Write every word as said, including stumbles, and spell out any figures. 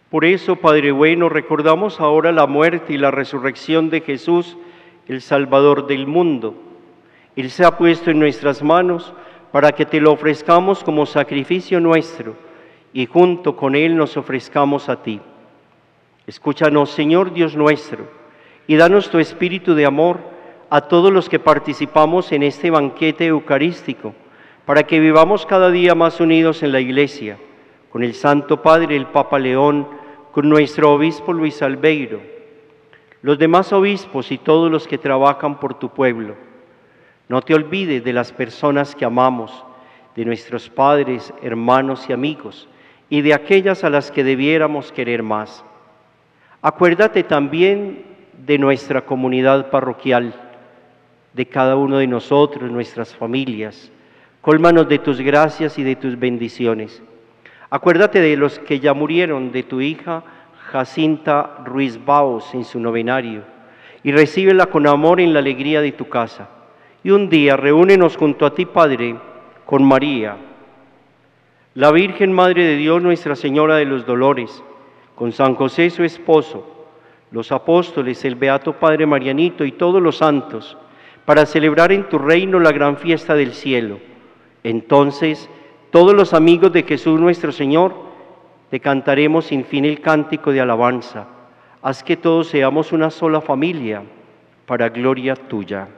Por eso, Padre bueno, recordamos ahora la muerte y la resurrección de Jesús, el Salvador del mundo. Él se ha puesto en nuestras manos para que te lo ofrezcamos como sacrificio nuestro y junto con Él nos ofrezcamos a ti. Escúchanos, Señor Dios nuestro, y danos tu espíritu de amor a todos los que participamos en este banquete eucarístico, para que vivamos cada día más unidos en la Iglesia, con el Santo Padre, el Papa León, con nuestro obispo Luis Albeiro, los demás obispos y todos los que trabajan por tu pueblo. No te olvides de las personas que amamos, de nuestros padres, hermanos y amigos, y de aquellas a las que debiéramos querer más. Acuérdate también de nuestra comunidad parroquial, de cada uno de nosotros, nuestras familias. Cólmanos de tus gracias y de tus bendiciones. Acuérdate de los que ya murieron, de tu hija Jacinta Ruiz Baos en su novenario, y recíbela con amor en la alegría de tu casa. Y un día reúnenos junto a ti, Padre, con María, la Virgen Madre de Dios, Nuestra Señora de los Dolores, con San José su esposo, los apóstoles, el Beato Padre Marianito y todos los santos, para celebrar en tu reino la gran fiesta del cielo. Entonces, todos los amigos de Jesús nuestro Señor, te cantaremos sin fin el cántico de alabanza. Haz que todos seamos una sola familia, para gloria tuya.